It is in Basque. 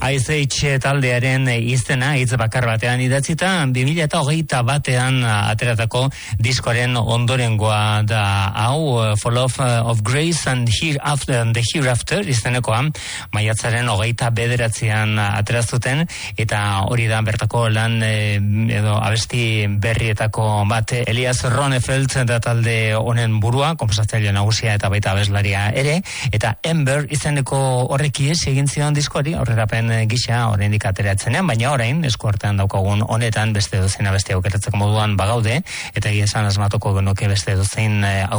Ice Age taldearen izena hitz bakar batean idatzita 2021 batean ateratako diskoaren ondorengoa da hau, For Love of Grace and the Hereafter izenekoa, maiatzaren 29an aterazuten, eta hori da bertako lan edo abesti berrietako bat. Elias Ronefeld da talde honen burua, konposatzaile nagusia eta baita abeslaria ere, eta Ember izeneko horreki egin zion diskoari aurrerapen gisa oraindik ateratzenean, baina orain esku artean daukagun honetan beste dozein abesti aukeratzeko moduan bagaude, eta egia esan asmatuko genuke beste dozein